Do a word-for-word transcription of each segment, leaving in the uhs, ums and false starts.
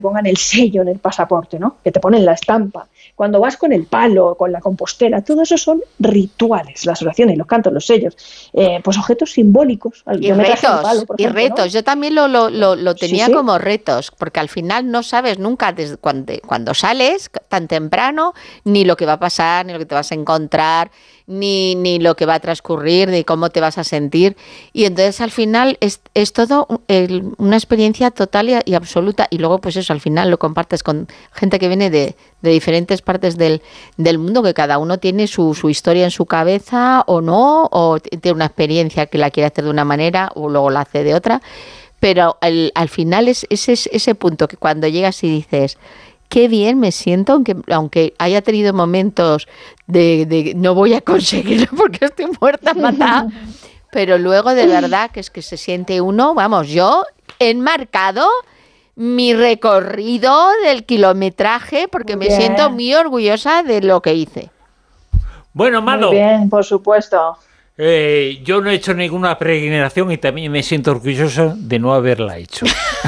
pongan el sello en el pasaporte, ¿no? Que te ponen la estampa. Cuando vas con el palo, con la compostera, todo eso son rituales, las oraciones, los cantos, los sellos, eh, pues objetos simbólicos. Y Yo retos, palo, por ejemplo, y retos. ¿no? Yo también lo, lo, lo, lo tenía sí, sí. como retos, porque al final no sabes nunca desde cuando, cuando sales tan temprano, ni lo que va a pasar, ni lo que te vas a encontrar, ni, ni lo que va a transcurrir, ni cómo te vas a sentir. Y entonces al final es, es todo el, una experiencia total y, y absoluta. Y luego pues eso, al final lo compartes con gente que viene de, de diferentes partes del, del mundo, que cada uno tiene su, su historia en su cabeza o no, o tiene una experiencia que la quiere hacer de una manera o luego la hace de otra. Pero el, al final es ese, ese punto que cuando llegas y dices... Qué bien me siento, aunque, aunque haya tenido momentos de, de no voy a conseguirlo porque estoy muerta, matada, pero luego de verdad que es que se siente uno, vamos, yo he enmarcado mi recorrido del kilometraje porque me siento muy orgullosa de lo que hice. Bueno, Mado. Muy bien, por supuesto. Eh, yo no he hecho ninguna peregrinación y también me siento orgulloso de no haberla hecho.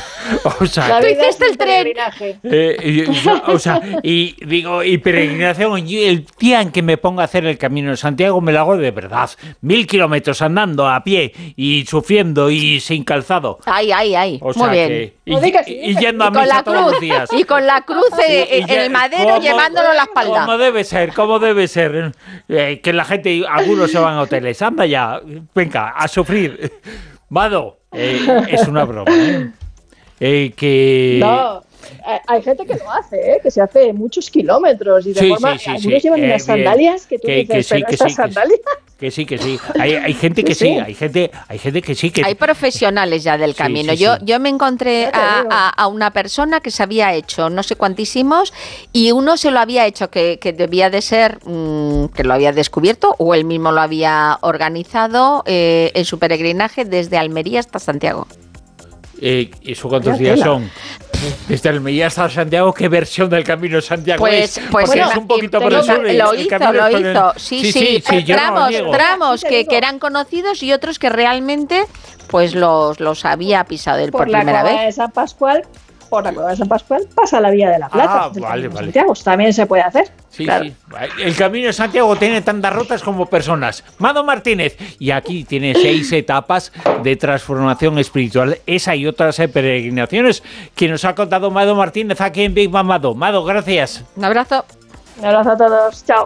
O sea, tú hiciste el tren. Eh, y, o sea, y digo, y peregrinación, y el día en que me ponga a hacer el Camino de Santiago me lo hago de verdad. Mil kilómetros andando a pie y sufriendo y sin calzado. Ay, ay, ay. O Muy sea bien. Que, y, y, y yendo a y misa todos los días. Y con la cruz en el madero llevándolo a la espalda. Como debe ser, como debe ser. Eh, que la gente, algunos se van a hoteles. Anda ya, venga, a sufrir. Mado, eh, es una broma, ¿eh? Eh, que... No, hay gente que lo hace, ¿eh? Que se hace muchos kilómetros y de sí, forma... Sí, sí, algunos sí. llevan Eh, unas sandalias que tú que, dices, que sí, pero que esas sí, sandalias... Que sí, que sí. Hay, hay gente que sí, sí, hay gente, hay gente que sí. Que... Hay profesionales ya del camino. Sí, sí, yo, sí. yo me encontré a, a, a una persona que se había hecho no sé cuantísimos y uno se lo había hecho que, que debía de ser, mmm, que lo había descubierto o él mismo lo había organizado eh, en su peregrinaje desde Almería hasta Santiago. Eh, ¿Eso cuántos días son? Desde Almería hasta Santiago, ¿qué versión del Camino de Santiago pues, es? Pues bueno, es un poquito por el sur. Lo hizo, lo hizo. El... Sí, sí, sí, sí, sí tramos, no tramos que, que eran conocidos y otros que realmente pues los, los había pisado él por, por primera la vez. De San Pascual, por la Cueva de San Pascual pasa la Vía de la Plata. Ah, vale, vale. Santiago también se puede hacer. Sí, claro. sí. El Camino de Santiago tiene tantas rutas como personas. Mado Martínez. Y aquí tiene seis etapas de transformación espiritual. Esa y otras peregrinaciones que nos ha contado Mado Martínez aquí en Big Mamado. Mado, gracias. Un abrazo. Un abrazo a todos. Chao.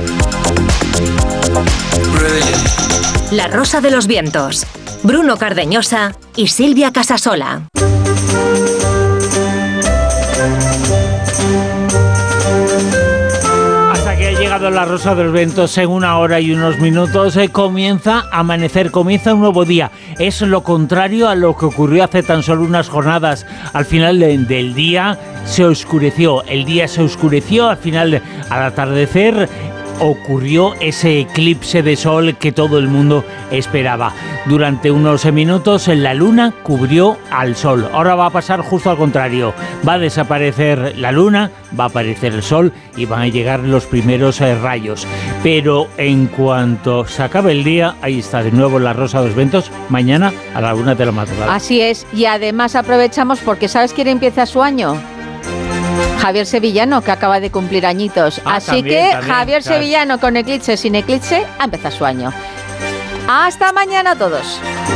La Rosa de los Vientos. Bruno Cardeñosa y Silvia Casasola. La Rosa de los Vientos en una hora y unos minutos eh, comienza a amanecer, comienza un nuevo día. Es lo contrario a lo que ocurrió hace tan solo unas jornadas. Al final de, del día se oscureció, el día se oscureció, al final, al atardecer, ocurrió ese eclipse de sol que todo el mundo esperaba. Durante unos minutos la luna cubrió al sol. Ahora va a pasar justo al contrario. Va a desaparecer la luna, va a aparecer el sol y van a llegar los primeros eh, rayos. Pero en cuanto se acabe el día, ahí está de nuevo la Rosa de los Vientos, mañana a la una de la madrugada. Así es, y además aprovechamos porque ¿sabes quién empieza su año? Javier Sevillano, que acaba de cumplir añitos. Ah, Así también, que también, Javier claro. Sevillano, con eclipse, sin eclipse, ha empezado su año. Hasta mañana a todos.